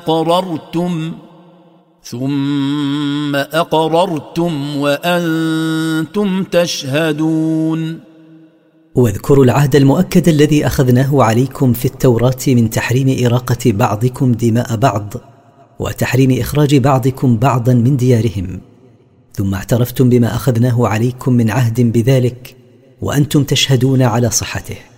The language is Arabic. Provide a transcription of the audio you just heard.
أقررتم وأنتم تشهدون. واذكروا العهد المؤكد الذي أخذناه عليكم في التوراة من تحريم إراقة بعضكم دماء بعض وتحريم إخراج بعضكم بعضا من ديارهم، ثم اعترفتم بما أخذناه عليكم من عهد بذلك وأنتم تشهدون على صحته.